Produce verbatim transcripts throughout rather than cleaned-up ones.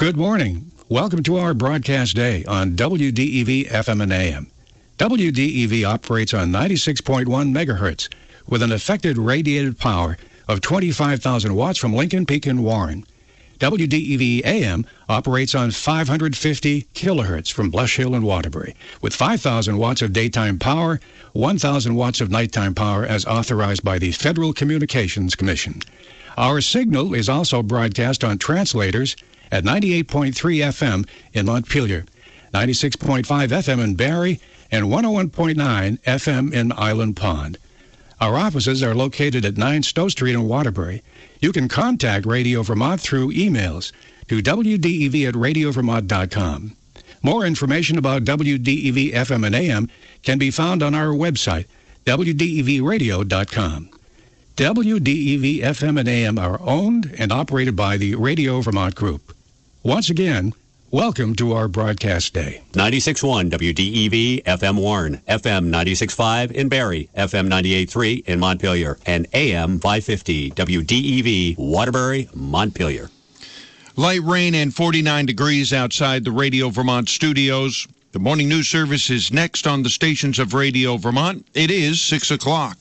Good morning. Welcome to our broadcast day on W D E V F M and A M. W D E V operates on ninety-six point one megahertz with an effective radiated power of twenty-five thousand watts from Lincoln Peak and Warren. W D E V A M operates on five hundred fifty kilohertz from Blush Hill and Waterbury with five thousand watts of daytime power, one thousand watts of nighttime power as authorized by the Federal Communications Commission. Our signal is also broadcast on translators at ninety-eight point three F M in Montpelier, ninety-six point five F M in Barrie, and one oh one point nine F M in Island Pond. Our offices are located at nine Stowe Street in Waterbury. You can contact Radio Vermont through emails to W D E V at radio vermont dot com. More information about W D E V F M and A M can be found on our website, W D E V radio dot com. W D E V F M and A M are owned and operated by the Radio Vermont Group. Once again, welcome to our broadcast day. ninety-six point one W D E V F M Warren, F M ninety-six point five in Barrie, F M ninety-eight point three in Montpelier, and A M five fifty W D E V Waterbury, Montpelier. Light rain and forty-nine degrees outside the Radio Vermont studios. The morning news service is next on the stations of Radio Vermont. It is six o'clock.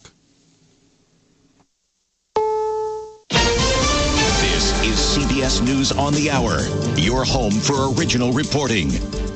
C B S News on the Hour, your home for original reporting.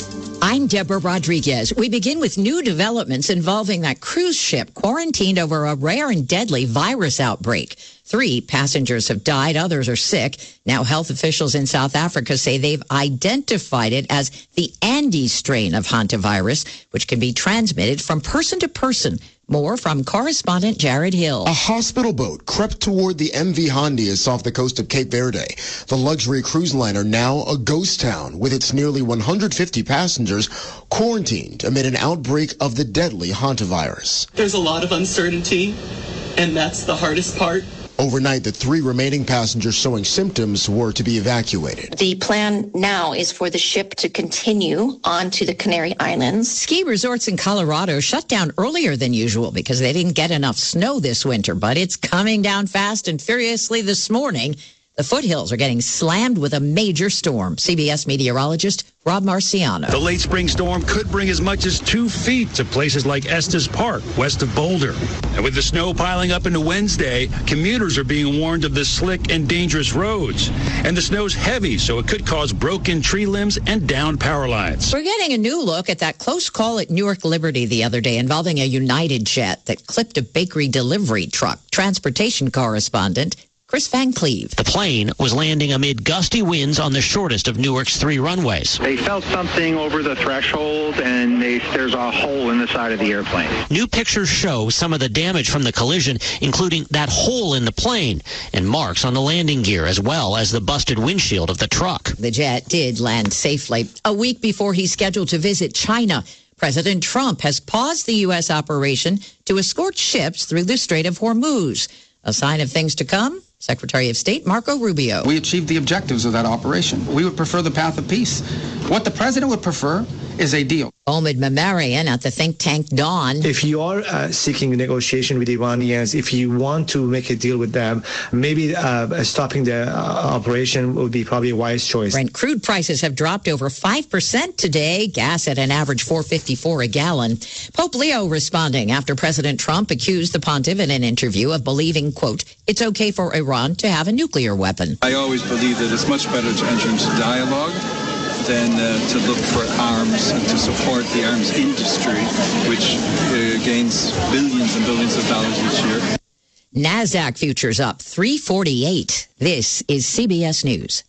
I'm Deborah Rodriguez. We begin with new developments involving that cruise ship quarantined over a rare and deadly virus outbreak. Three passengers have died, others are sick. Now health officials in South Africa say they've identified it as the Andes strain of hantavirus, which can be transmitted from person to person. More from correspondent Jared Hill. A hospital boat crept toward the M V Hondias off the coast of Cape Verde. The luxury cruise liner, now a ghost town, with its nearly one hundred fifty passengers quarantined amid an outbreak of the deadly hantavirus. There's a lot of uncertainty, and that's the hardest part. Overnight, the three remaining passengers showing symptoms were to be evacuated. The plan now is for the ship to continue on to the Canary Islands. Ski resorts in Colorado shut down earlier than usual because they didn't get enough snow this winter, but it's coming down fast and furiously this morning. The foothills are getting slammed with a major storm. C B S meteorologist Rob Marciano. The late spring storm could bring as much as two feet to places like Estes Park, west of Boulder. And with the snow piling up into Wednesday, commuters are being warned of the slick and dangerous roads. And the snow's heavy, so it could cause broken tree limbs and downed power lines. We're getting a new look at that close call at Newark Liberty the other day involving a United jet that clipped a bakery delivery truck. Transportation correspondent Chris Van Cleve. The plane was landing amid gusty winds on the shortest of Newark's three runways. They felt something over the threshold, and they, there's a hole in the side of the airplane. New pictures show some of the damage from the collision, including that hole in the plane and marks on the landing gear, as well as the busted windshield of the truck. The jet did land safely. A week before he's scheduled to visit China, President Trump has paused the U S operation to escort ships through the Strait of Hormuz. A sign of things to come? Secretary of State Marco Rubio. We achieved the objectives of that operation. We would prefer the path of peace. What the president would prefer is a deal. Omid Mamarian at the think tank Dawn. If you are uh, seeking negotiation with the Iranians, if you want to make a deal with them, maybe uh, stopping the uh, operation would be probably a wise choice. Brent crude prices have dropped over five percent today. Gas at an average four fifty-four a gallon. Pope Leo responding after President Trump accused the pontiff in an interview of believing, quote, it's okay for Iran to have a nuclear weapon. I always believe that it's much better to enter into dialogue than uh, to look for arms and to support the arms industry, which uh, gains billions and billions of dollars each year. NASDAQ futures up three forty-eight. This is C B S News.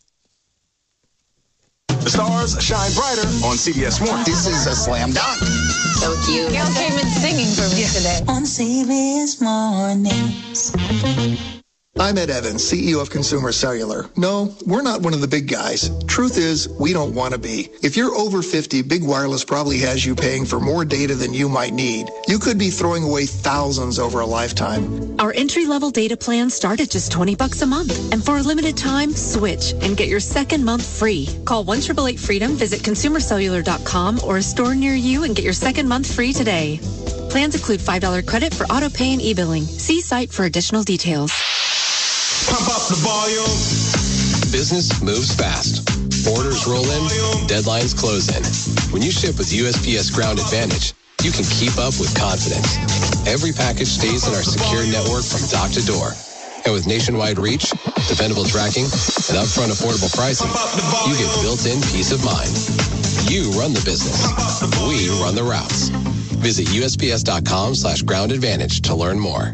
The stars shine brighter on C B S Morning. This is a slam dunk. So cute. Gail came in singing for me yeah. today. On C B S Mornings. I'm Ed Evans, C E O of Consumer Cellular. No, we're not one of the big guys. Truth is, we don't want to be. If you're over fifty, Big Wireless probably has you paying for more data than you might need. You could be throwing away thousands over a lifetime. Our entry-level data plans start at just twenty bucks a month. And for a limited time, switch and get your second month free. Call one eight eight eight freedom, visit consumer cellular dot com or a store near you and get your second month free today. Plans include five dollars credit for auto pay and e-billing. See site for additional details. Pump up the volume. Business moves fast. Orders roll in, deadlines close in. When you ship with U S P S Ground Advantage, you can keep up with confidence. Every package stays in our secure network from dock to door. And with nationwide reach, dependable tracking, and upfront affordable pricing, you get built-in peace of mind. You run the business. We run the routes. Visit U S P S dot com slash ground advantage to learn more.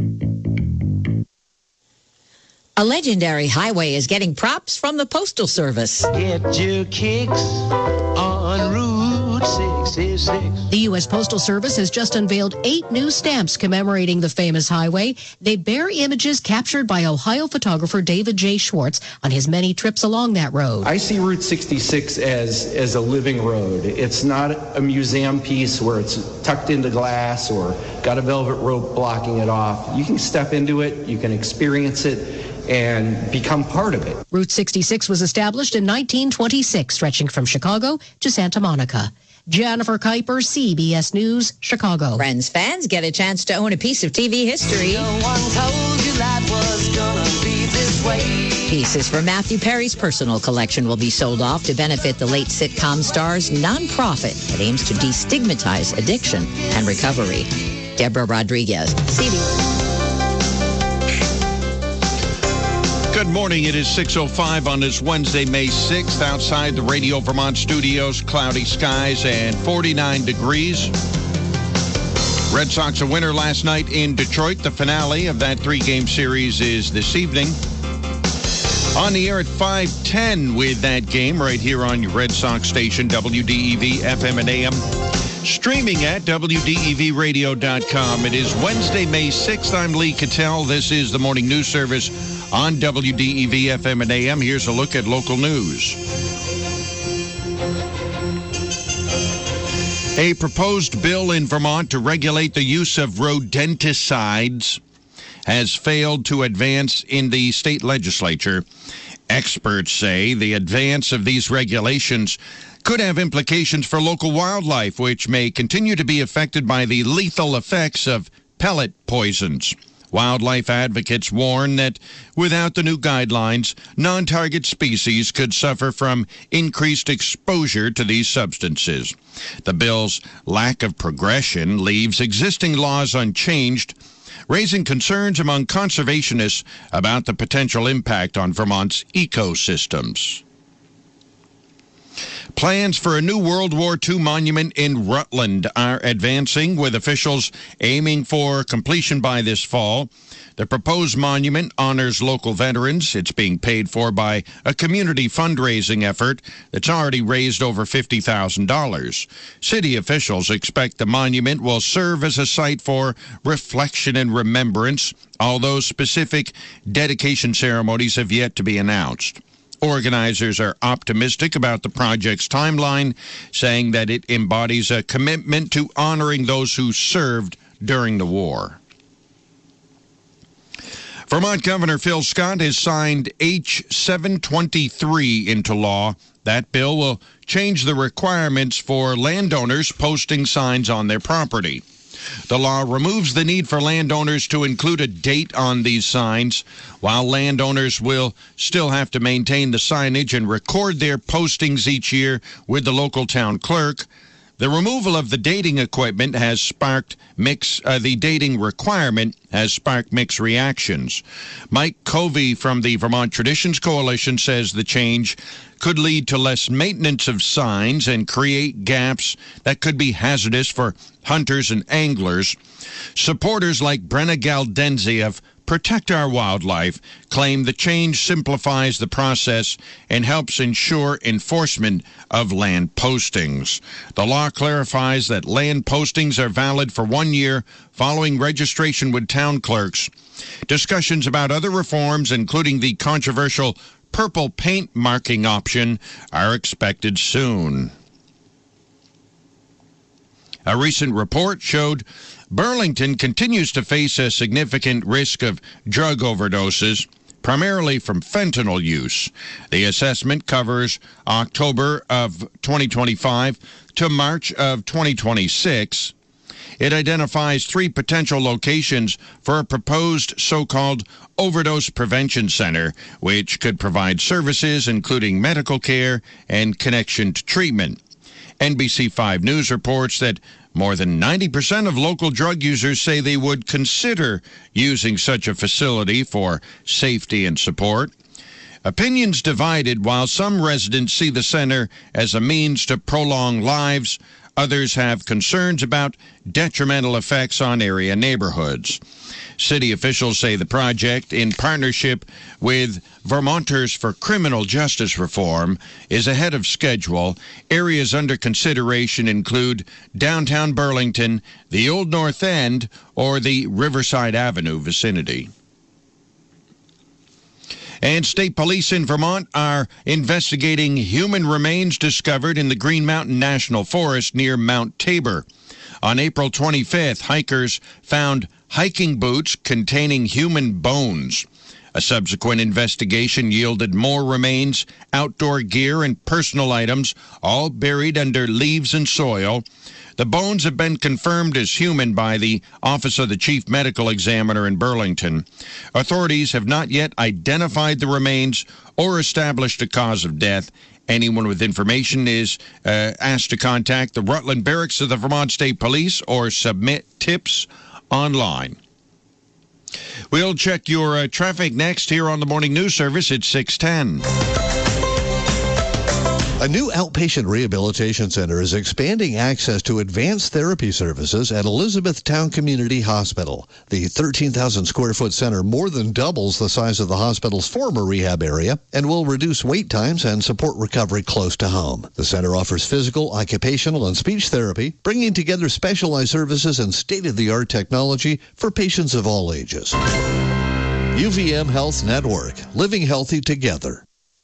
A legendary highway is getting props from the Postal Service. Get your kicks on Route sixty-six. The U S Postal Service has just unveiled eight new stamps commemorating the famous highway. They bear images captured by Ohio photographer David J. Schwartz on his many trips along that road. I see Route sixty-six as, as a living road. It's not a museum piece where it's tucked into glass or got a velvet rope blocking it off. You can step into it, you can experience it, and become part of it. Route sixty-six was established in nineteen twenty-six, stretching from Chicago to Santa Monica. Jennifer Kuiper, C B S News, Chicago. Friends fans get a chance to own a piece of T V history. No one told you life was gonna be this way. Pieces from Matthew Perry's personal collection will be sold off to benefit the late sitcom star's nonprofit that aims to destigmatize addiction and recovery. Deborah Rodriguez, C B S. Good morning. It is six oh five on this Wednesday, May sixth. Outside the Radio Vermont studios, cloudy skies and forty-nine degrees. Red Sox a winner last night in Detroit. The finale of that three-game series is this evening. On the air at five ten with that game right here on your Red Sox station, W D E V F M and A M. Streaming at W D E V radio dot com. It is Wednesday, May sixth. I'm Lee Cattell. This is the Morning News Service on W D E V F M and A M. Here's a look at local news. A proposed bill in Vermont to regulate the use of rodenticides has failed to advance in the state legislature. Experts say the advance of these regulations could have implications for local wildlife, which may continue to be affected by the lethal effects of pellet poisons. Wildlife advocates warn that without the new guidelines, non-target species could suffer from increased exposure to these substances. The bill's lack of progression leaves existing laws unchanged, raising concerns among conservationists about the potential impact on Vermont's ecosystems. Plans for a new World War Two monument in Rutland are advancing, with officials aiming for completion by this fall. The proposed monument honors local veterans. It's being paid for by a community fundraising effort that's already raised over fifty thousand dollars. City officials expect the monument will serve as a site for reflection and remembrance, although specific dedication ceremonies have yet to be announced. Organizers are optimistic about the project's timeline, saying that it embodies a commitment to honoring those who served during the war. Vermont Governor Phil Scott has signed H seven twenty-three into law. That bill will change the requirements for landowners posting signs on their property. The law removes the need for landowners to include a date on these signs, while landowners will still have to maintain the signage and record their postings each year with the local town clerk. The removal of the dating equipment has sparked mix. Uh, the dating requirement has sparked mixed reactions. Mike Covey from the Vermont Traditions Coalition says the change could lead to less maintenance of signs and create gaps that could be hazardous for hunters and anglers. Supporters like Brenna Galdenzi of Protect Our Wildlife claim the change simplifies the process and helps ensure enforcement of land postings. The law clarifies that land postings are valid for one year following registration with town clerks. Discussions about other reforms, including the controversial purple paint marking option, are expected soon. A recent report showed Burlington continues to face a significant risk of drug overdoses, primarily from fentanyl use. The assessment covers October of twenty twenty-five to March of twenty twenty-six. It identifies three potential locations for a proposed so-called overdose prevention center, which could provide services including medical care and connection to treatment. N B C five News reports that more than ninety percent of local drug users say they would consider using such a facility for safety and support. Opinions divided. While some residents see the center as a means to prolong lives, others have concerns about detrimental effects on area neighborhoods. City officials say the project, in partnership with Vermonters for Criminal Justice Reform, is ahead of schedule. Areas under consideration include downtown Burlington, the Old North End, or the Riverside Avenue vicinity. And state police in Vermont are investigating human remains discovered in the Green Mountain National Forest near Mount Tabor. On April twenty-fifth, hikers found hiking boots containing human bones. A subsequent investigation yielded more remains, outdoor gear, and personal items, all buried under leaves and soil. The bones have been confirmed as human by the Office of the Chief Medical Examiner in Burlington. Authorities have not yet identified the remains or established a cause of death. Anyone with information is uh, asked to contact the Rutland Barracks of the Vermont State Police or submit tips online. We'll check your uh, traffic next here on the Morning News Service at six ten. A new outpatient rehabilitation center is expanding access to advanced therapy services at Elizabethtown Community Hospital. The thirteen thousand square foot center more than doubles the size of the hospital's former rehab area and will reduce wait times and support recovery close to home. The center offers physical, occupational, and speech therapy, bringing together specialized services and state-of-the-art technology for patients of all ages. U V M Health Network, living healthy together.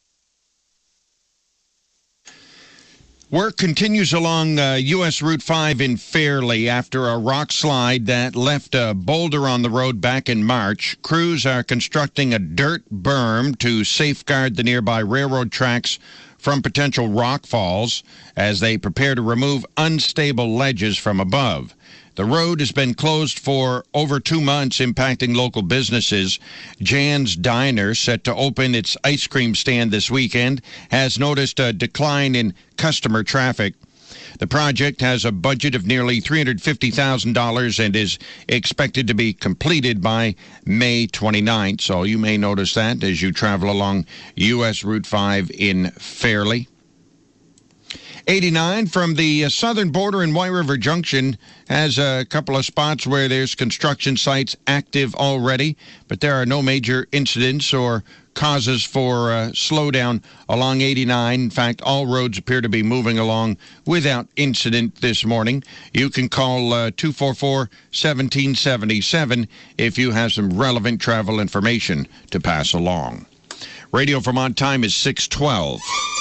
Work continues along uh, U S Route five in Fairley after a rock slide that left a boulder on the road back in March. Crews are constructing a dirt berm to safeguard the nearby railroad tracks from potential rock falls as they prepare to remove unstable ledges from above. The road has been closed for over two months, impacting local businesses. Jan's Diner, set to open its ice cream stand this weekend, has noticed a decline in customer traffic. The project has a budget of nearly three hundred fifty thousand dollars and is expected to be completed by May twenty-ninth. So you may notice that as you travel along U S Route five in Fairley. eighty-nine from the southern border in White River Junction has a couple of spots where there's construction sites active already, but there are no major incidents or causes for uh, slowdown along eighty-nine. In fact, all roads appear to be moving along without incident this morning. You can call uh, two four four, one seven seven seven if you have some relevant travel information to pass along. Radio Vermont time is six twelve.